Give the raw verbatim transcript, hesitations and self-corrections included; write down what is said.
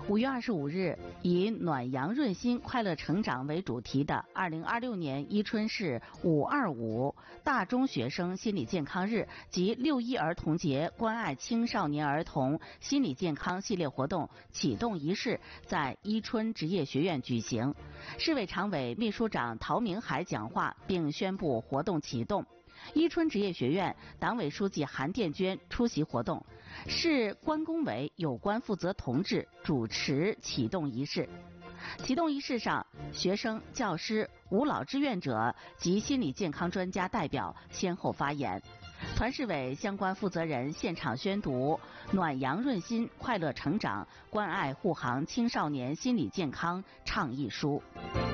五月二十五日，以暖阳润心、快乐成长为主题的二零二六年伊春市五二五大中学生心理健康日及六一儿童节关爱青少年儿童心理健康系列活动启动仪式在伊春职业学院举行。市委常委、秘书长陶明海讲话并宣布活动启动。伊春职业学院党委书记韩殿娟出席活动，市关工委有关负责同志主持启动仪式。启动仪式上，学生、教师、无老志愿者及心理健康专家代表先后发言。团市委相关负责人现场宣读“暖阳润心、快乐成长，关爱护航青少年心理健康”倡议书。